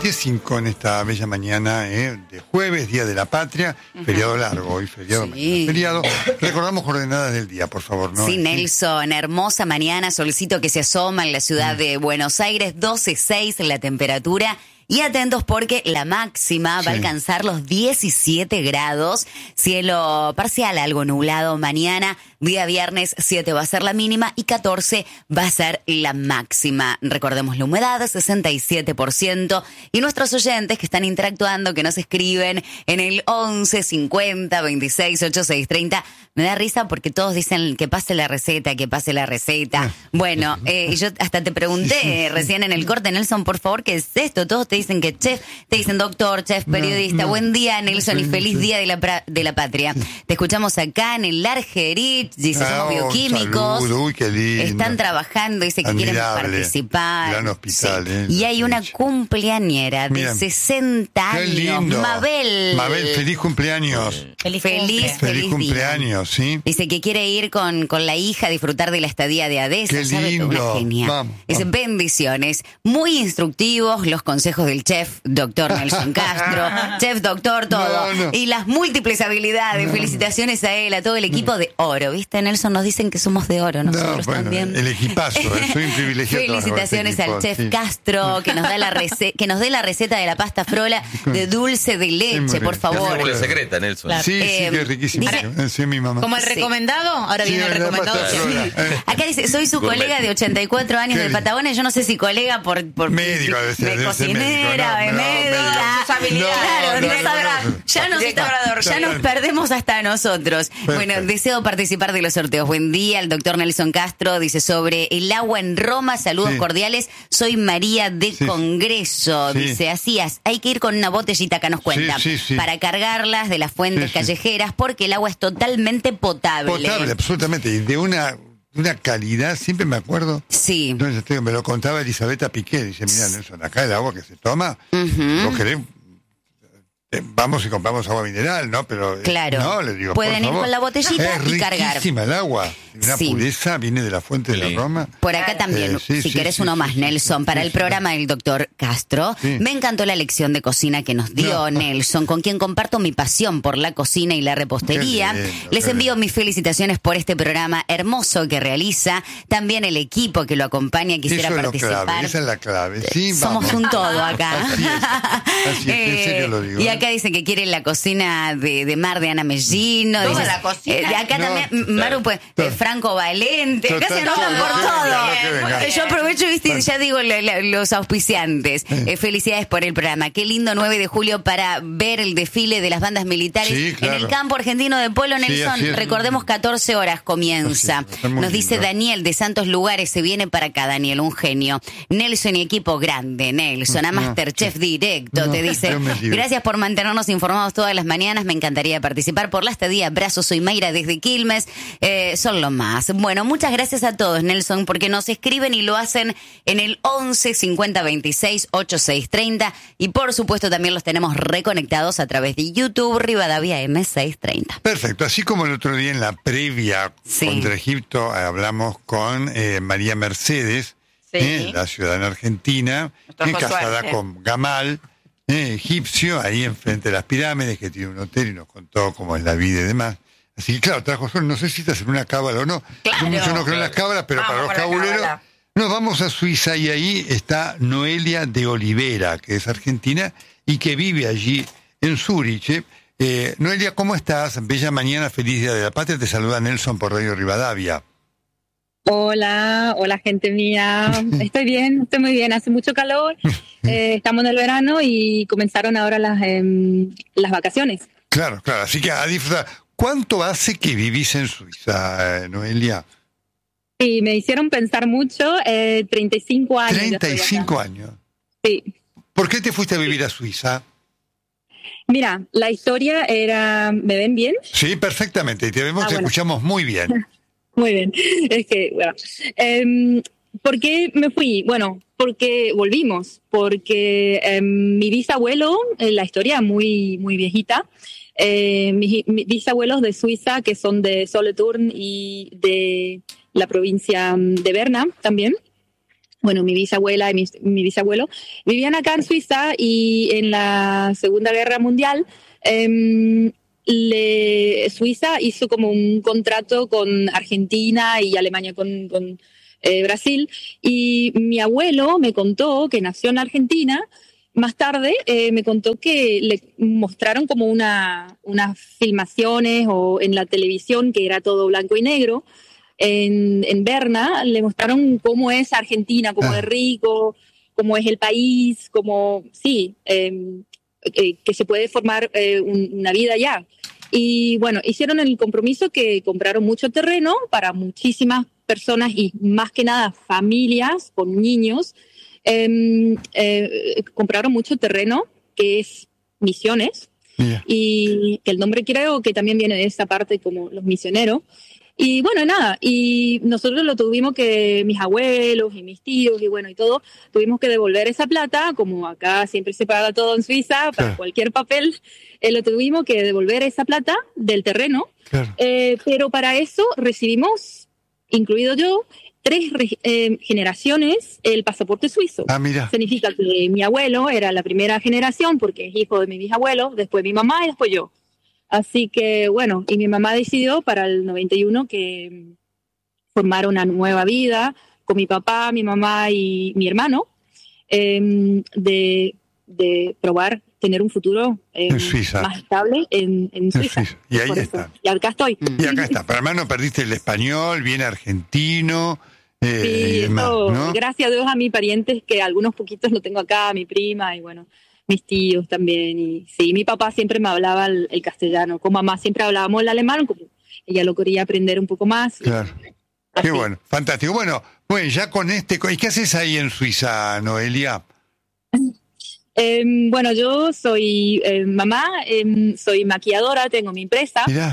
7:05 en esta bella mañana de jueves, Día de la Patria, feriado largo, hoy feriado, mañana feriado. Recordamos coordenadas del día, por favor, ¿no? Sí, Nelson, hermosa mañana, solcito que se asoma en la ciudad de Buenos Aires, 12.6 la temperatura. Y atentos porque la máxima va a alcanzar los 17 grados, cielo parcial, algo nublado mañana, día viernes 7 va a ser la mínima y 14 va a ser la máxima. Recordemos la humedad, 67%. Y nuestros oyentes que están interactuando, que nos escriben en el 11 50 26 86 30, me da risa porque todos dicen que pase la receta, que pase la receta. Bueno, yo hasta te pregunté recién en el corte, Nelson, por favor, ¿qué es esto? Todos te dicen que chef, te dicen doctor, chef, periodista. Buen día, Nelson, y feliz día de la patria. Te escuchamos acá en el Largerich, dice, somos bioquímicos. Salud, uy, qué lindo. Están trabajando, dice que quieren participar. Gran hospital, Y hay una cumpleañera de 60 años. Qué lindo. Mabel, feliz cumpleaños. Feliz cumpleaños, sí. Dice que quiere ir con la hija a disfrutar de la estadía de Adesa. Qué lindo. Una genia. Vamos. Dice, bendiciones. Muy instructivos los consejos del chef, doctor Nelson Castro. Chef, doctor, todo. No. Y las múltiples habilidades. Felicitaciones a él, a todo el equipo de oro. ¿Viste, Nelson? Nos dicen que somos de oro nosotros también. El equipazo, soy un privilegiado. Felicitaciones al chef Castro, que nos da que nos dé la receta de la pasta frola de dulce de leche, por favor. Es secreta, Nelson. Claro. Sí, que es riquísimo. Sí, mi mamá. Como el recomendado, ahora viene el recomendado. Acá dice, soy su colega de 84 años de Patagonia. Yo no sé si colega por médico, de cocinera, de médica. Ya nos perdemos hasta nosotros. Perfecto. Bueno, deseo participar de los sorteos. Buen día, el doctor Nelson Castro dice sobre el agua en Roma. Saludos cordiales. Soy María de Congreso. Dice, así es, hay que ir con una botellita, acá nos cuenta, para cargarlas de las fuentes callejeras, porque el agua es totalmente potable. Potable, absolutamente. Y de una calidad, siempre me acuerdo. Sí. Entonces, me lo contaba Elisabetta Piqué. Dice, mira, Nelson, acá el agua que se toma, vos querés, vamos y compramos agua mineral, ¿no? Pero claro, no, le digo, pueden ir con la botellita y cargar. Es riquísima el agua. Una pureza, viene de la fuente de la Roma. Por acá también, si querés uno más, Nelson, para el programa del doctor Castro. Me encantó la lección de cocina que nos dio Nelson, con quien comparto mi pasión por la cocina y la repostería. Les envío mis felicitaciones por este programa hermoso que realiza. También el equipo que lo acompaña, quisiera participar. Clave, esa es la clave. Sí, somos un todo acá. Así es, en serio lo digo. Y acá dice que quiere la cocina de Mar de Ana Mellino. Toda la cocina. Acá también, Maru, pues, Franco Valente, acá se anotan por todo. Yo aprovecho, viste, ya digo los auspiciantes. Felicidades por el programa. Qué lindo 9 de julio para ver el desfile de las bandas militares en el campo argentino de Polo, Nelson. Recordemos, 14 horas comienza. Nos dice Daniel de Santos Lugares, se viene para acá, Daniel, un genio. Nelson y equipo grande, Nelson, a Masterchef directo, te dice. Gracias por mantenernos informados todas las mañanas. Me encantaría participar por la estadía. Abrazos, soy Mayra desde Quilmes. Son lo más. Bueno, muchas gracias a todos, Nelson, porque nos escriben y lo hacen en el 11 50 26 86 30. Y por supuesto también los tenemos reconectados a través de YouTube, Rivadavia M630. Perfecto. Así como el otro día en la previa contra Egipto hablamos con María Mercedes, la ciudadana argentina, casada con Gamal, egipcio, ahí enfrente de las pirámides, que tiene un hotel y nos contó cómo es la vida y demás. Así que claro, trajo suerte, no sé si te hacen una cábala o no. Claro, yo no creo en las cábalas, pero para los cabuleros. Nos vamos a Suiza y ahí está Noelia de Olivera, que es argentina y que vive allí en Zúrich. Noelia, ¿cómo estás? Bella mañana, feliz Día de la Patria. Te saluda Nelson por Radio Rivadavia. Hola gente mía. Estoy bien, estoy muy bien. Hace mucho calor. Estamos en el verano y comenzaron ahora las vacaciones. Claro. Así que a disfrutar. ¿Cuánto hace que vivís en Suiza, Noelia? Sí, me hicieron pensar mucho. 35 años. 35 años. Sí. ¿Por qué te fuiste a vivir a Suiza? Mira, la historia era... ¿Me ven bien? Sí, perfectamente. Te vemos, te escuchamos muy bien. Muy bien. Es que, bueno... ¿por qué me fui? Bueno, porque volvimos. Porque mi bisabuelo, la historia muy, muy viejita, mis bisabuelos de Suiza, que son de Solothurn y de la provincia de Berna también, bueno, mi bisabuela y mi bisabuelo vivían acá en Suiza, y en la Segunda Guerra Mundial Suiza hizo como un contrato con Argentina y Alemania con Brasil, y mi abuelo me contó que nació en Argentina. Más tarde me contó que le mostraron como unas filmaciones o en la televisión, que era todo blanco y negro. En Berna le mostraron cómo es Argentina, cómo es rico, cómo es el país, cómo, sí, que se puede formar una vida allá. Y bueno, hicieron el compromiso que compraron mucho terreno para muchísimas personas, y más que nada familias con niños. Compraron mucho terreno, que es Misiones, y que el nombre creo que también viene de esa parte, como los misioneros. Y bueno, nada, y nosotros lo tuvimos que, mis abuelos y mis tíos y bueno, y todo, tuvimos que devolver esa plata, como acá siempre se paga todo en Suiza, para cualquier papel, lo tuvimos que devolver esa plata del terreno, pero para eso recibimos, incluido yo, 3 generaciones el pasaporte suizo. Mira. Significa que mi abuelo era la primera generación, porque es hijo de mi bisabuelo, después mi mamá y después yo. Así que, bueno, y mi mamá decidió para el 91 que formara una nueva vida con mi papá, mi mamá y mi hermano, de probar tener un futuro más estable en Suiza. Y ahí está. Y acá estoy. Y acá está. Pero además no perdiste el español, bien argentino. Sí, demás, ¿no? Gracias a Dios a mis parientes, que algunos poquitos lo tengo acá, mi prima y bueno, mis tíos también. Y sí, mi papá siempre me hablaba el castellano, con mamá siempre hablábamos el alemán, como ella lo quería aprender un poco más. Claro. Qué bueno, fantástico. Bueno, ya con ¿y qué haces ahí en Suiza, Noelia? Bueno, yo soy mamá, soy maquilladora, tengo mi empresa. Mirá.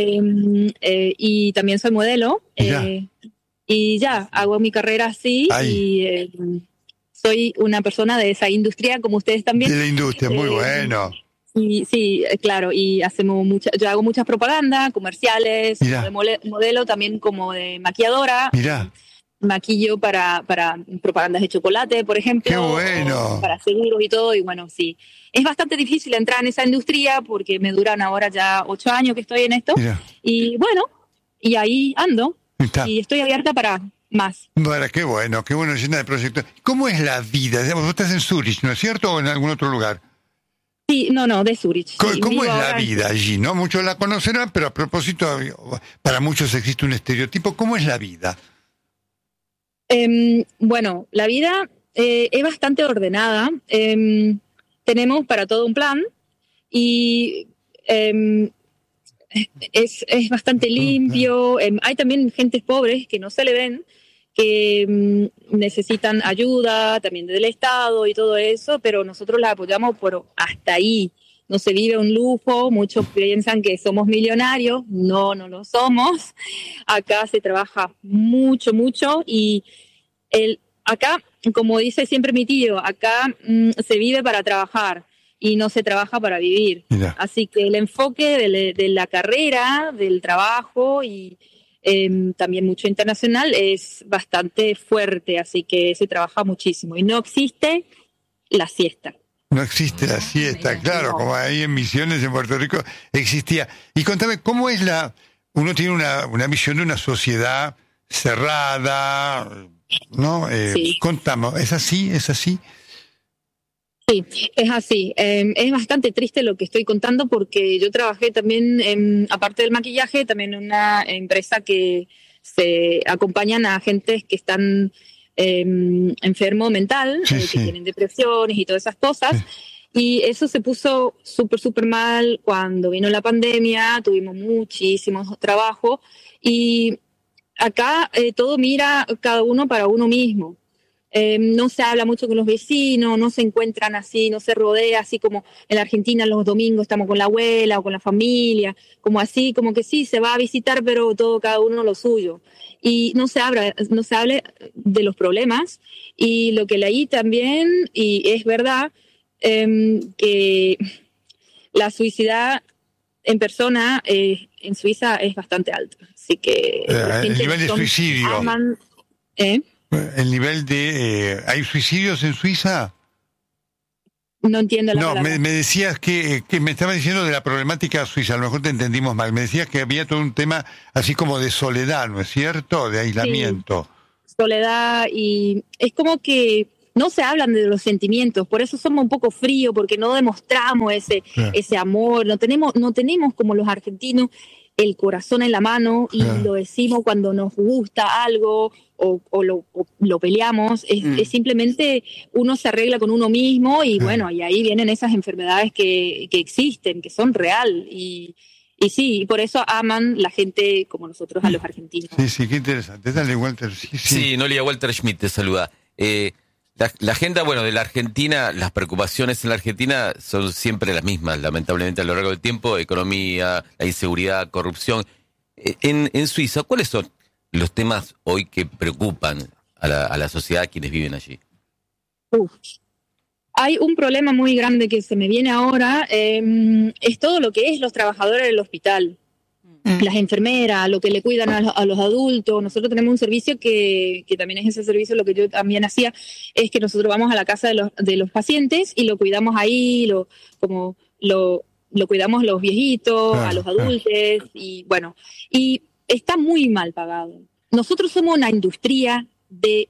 Y también soy modelo. Y ya, hago mi carrera así. Y soy una persona de esa industria, como ustedes también. De la industria, muy bueno. Y sí, claro, y yo hago muchas propagandas, comerciales, de modelo, también como de maquilladora. Mirá. Maquillo para propagandas de chocolate, por ejemplo. ¡Qué bueno! Para seguros y todo, y bueno, sí. Es bastante difícil entrar en esa industria porque me duran ahora ya 8 años que estoy en esto. Mirá. Y bueno, y ahí ando. Y estoy abierta para más. Bueno, qué bueno, llena de proyectos. ¿Cómo es la vida? Vos estás en Zurich, ¿no es cierto? ¿O en algún otro lugar? Sí, no, de Zurich. ¿Cómo es la vida allí? ¿No? Muchos la conocerán, pero a propósito, para muchos existe un estereotipo. ¿Cómo es la vida? Bueno, la vida es bastante ordenada. Tenemos para todo un plan y es bastante limpio. Hay también gentes pobres que no se le ven, que necesitan ayuda también del Estado y todo eso, pero nosotros la apoyamos por hasta ahí. No se vive un lujo, muchos piensan que somos millonarios, no lo somos. Acá se trabaja mucho, y acá, como dice siempre mi tío, acá se vive para trabajar y no se trabaja para vivir. Mira. Así que el enfoque de la carrera, del trabajo y también mucho internacional es bastante fuerte, así que se trabaja muchísimo y no existe la siesta. No existe la siesta, claro, como ahí en Misiones, en Puerto Rico, existía. Y contame, ¿cómo es uno tiene una visión de una sociedad cerrada, ¿no? Sí. Contamos, ¿es así? Sí, es así. Es bastante triste lo que estoy contando porque yo trabajé también, aparte del maquillaje, también en una empresa que se acompañan a gente que están enfermo mental, que tienen depresiones y todas esas cosas. Y eso se puso súper mal cuando vino la pandemia, tuvimos muchísimo trabajo y acá todo mira cada uno para uno mismo. No se habla mucho con los vecinos, no se encuentran así, no se rodea así como en la Argentina los domingos estamos con la abuela o con la familia, como así, como que sí, se va a visitar, pero todo cada uno lo suyo. Y no se habla de los problemas. Y lo que leí también, y es verdad, que la suicidad en persona en Suiza es bastante alta. Así que el nivel de suicidio. El nivel de... ¿hay suicidios en Suiza? No entiendo la palabra. No, me decías que me estabas diciendo de la problemática suiza, a lo mejor te entendimos mal. Me decías que había todo un tema así como de soledad, ¿no es cierto? De aislamiento. Sí, soledad, y es como que no se hablan de los sentimientos, por eso somos un poco fríos, porque no demostramos ese amor, no tenemos como los argentinos el corazón en la mano y lo decimos cuando nos gusta algo o lo peleamos. Es simplemente uno se arregla con uno mismo y bueno, y ahí vienen esas enfermedades que existen, que son real y sí, y por eso aman la gente como nosotros a los argentinos. Sí, qué interesante. Dale, Walter. Sí, Noelia, Walter Schmidt te saluda. La agenda, de la Argentina, las preocupaciones en la Argentina son siempre las mismas, lamentablemente, a lo largo del tiempo: economía, la inseguridad, corrupción. En Suiza, ¿cuáles son los temas hoy que preocupan a la sociedad, a quienes viven allí? Hay un problema muy grande que se me viene ahora, es todo lo que es los trabajadores del hospital. Las enfermeras, lo que le cuidan a los adultos. Nosotros tenemos un servicio que también es ese servicio, lo que yo también hacía, es que nosotros vamos a la casa de los pacientes y lo cuidamos ahí, lo cuidamos los viejitos, a los adultos, y bueno, y está muy mal pagado. Nosotros somos una industria de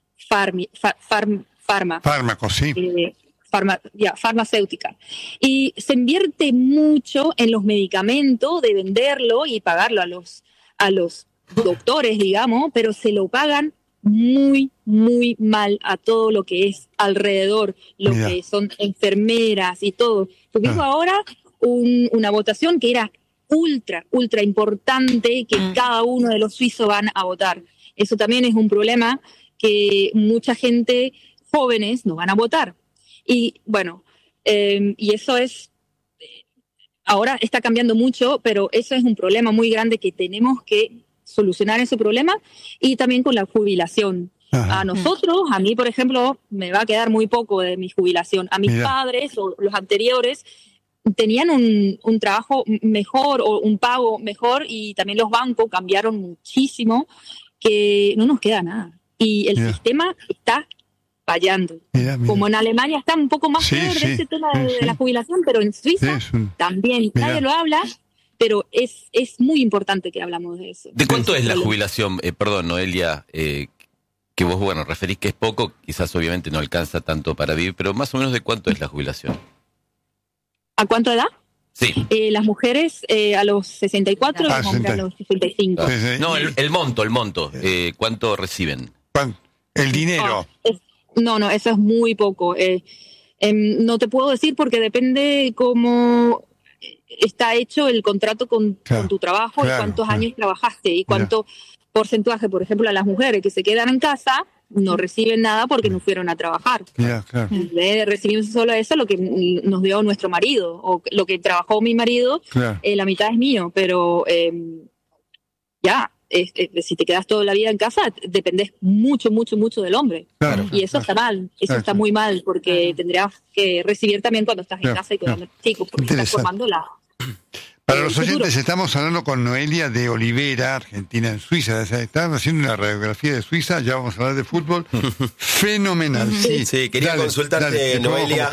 fármacos, sí. Farmacéutica. Y se invierte mucho en los medicamentos, de venderlo y pagarlo a los doctores, digamos, pero se lo pagan muy, muy mal a todo lo que es alrededor, lo que son enfermeras y todo. Tuvimos ahora una votación que era ultra importante, que cada uno de los suizos van a votar. Eso también es un problema, que mucha gente, jóvenes, no van a votar. Y bueno, y eso ahora está cambiando mucho, pero eso es un problema muy grande que tenemos que solucionar, ese problema, y también con la jubilación. A nosotros, a mí, por ejemplo, me va a quedar muy poco de mi jubilación. A mis padres o los anteriores tenían un trabajo mejor o un pago mejor, y también los bancos cambiaron muchísimo, que no nos queda nada. Y el sistema está fallando. Mira. Como en Alemania está un poco más peor de este tema de la jubilación, pero en Suiza también nadie lo habla, pero es muy importante que hablamos de eso. ¿De cuánto es la jubilación? Perdón, Noelia, que vos, referís que es poco, quizás obviamente no alcanza tanto para vivir, pero más o menos ¿de cuánto es la jubilación? ¿A cuánto edad? Sí. Las mujeres a los 64, los hombres a los 65. No, el monto. ¿Cuánto reciben? El dinero. No, eso es muy poco. No te puedo decir porque depende cómo está hecho el contrato con tu trabajo, y cuántos años trabajaste y cuánto porcentaje. Por ejemplo, a las mujeres que se quedan en casa no reciben nada porque no fueron a trabajar. Recibimos solo eso, lo que nos dio nuestro marido, o lo que trabajó mi marido, la mitad es mío, pero si te quedas toda la vida en casa, dependes mucho del hombre. Y eso está mal, está muy mal, porque tendrías que recibir también cuando estás en casa y cuidando a los chicos, porque estás formando Para los oyentes, estamos hablando con Noelia de Olivera, Argentina en Suiza. Estamos haciendo una radiografía de Suiza, ya vamos a hablar de fútbol. Fenomenal. Sí, quería consultarte, Noelia,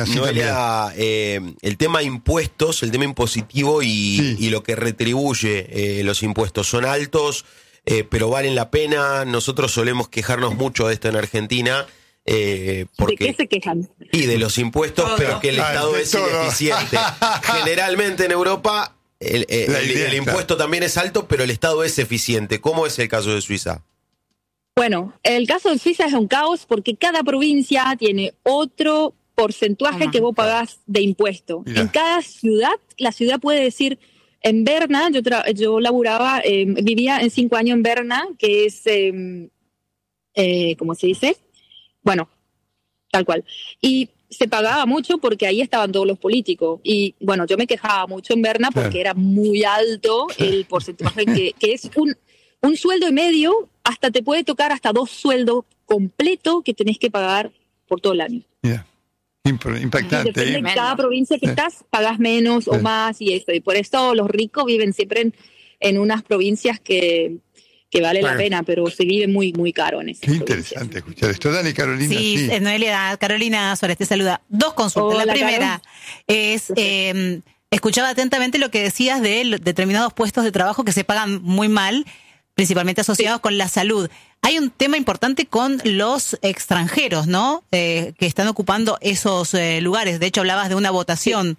el tema impuestos, el tema impositivo y lo que retribuye los impuestos. Son altos, pero valen la pena. Nosotros solemos quejarnos mucho de esto en Argentina. Porque, ¿de qué se quejan? Y de los impuestos, pero que el Estado es ineficiente. Generalmente en Europa el impuesto también es alto, pero el Estado es eficiente. ¿Cómo es el caso de Suiza? Bueno, el caso de Suiza es un caos porque cada provincia tiene otro porcentaje que vos pagás de impuesto. En cada ciudad, la ciudad puede decir, en Berna, yo laburaba, vivía en 5 años en Berna, que es, ¿cómo se dice? Bueno, tal cual. Y se pagaba mucho porque ahí estaban todos los políticos. Y bueno, yo me quejaba mucho en Berna porque era muy alto el porcentaje, que es un sueldo y medio, hasta te puede tocar hasta 2 sueldos completos que tenés que pagar por todo el año. Impactante. Depende de cada provincia que estás, pagás menos o más y eso. Y por eso los ricos viven siempre en unas provincias que que vale la pena, pero se vive muy, muy caro en ese. Qué interesante escuchar esto. Dale, Carolina. Sí, Noelia, Carolina Suárez te saluda. 2 consultas. Hola, la primera es, escuchaba atentamente lo que decías de determinados puestos de trabajo que se pagan muy mal, principalmente asociados con la salud. Hay un tema importante con los extranjeros, ¿no? Que están ocupando esos lugares. De hecho, hablabas de una votación